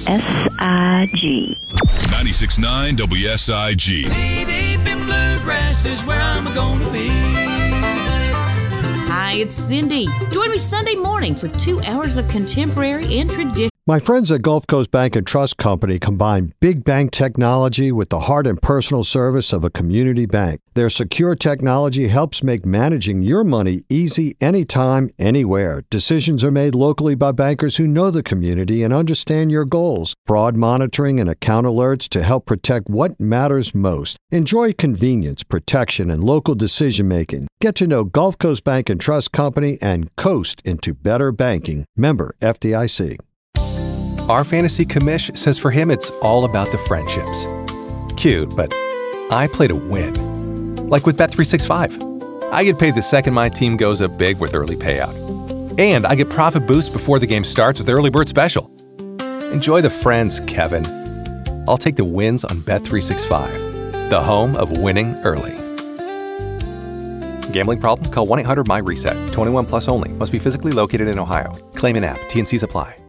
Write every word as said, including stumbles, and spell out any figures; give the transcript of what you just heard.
S I G. ninety-six point nine W S I G. Knee deep in bluegrass is where I'm gonna be. Hi, it's Cindy. Join me Sunday morning for two hours of contemporary and traditional. My friends at Gulf Coast Bank and Trust Company combine big bank technology with the heart and personal service of a community bank. Their secure technology helps make managing your money easy anytime, anywhere. Decisions are made locally by bankers who know the community and understand your goals. Fraud monitoring and account alerts to help protect what matters most. Enjoy convenience, protection, and local decision-making. Get to know Gulf Coast Bank and Trust Company and coast into better banking. Member F D I C. Our fantasy commish says for him it's all about the friendships. Cute, but I play to win. Like with Bet three sixty-five. I get paid the second my team goes up big with early payout. And I get profit boost before the game starts with Early Bird Special. Enjoy the friends, Kevin. I'll take the wins on Bet three sixty-five, the home of winning early. Gambling problem? Call one eight hundred M Y RESET. twenty-one plus only. Must be physically located in Ohio. Claim in app. T and Cs apply.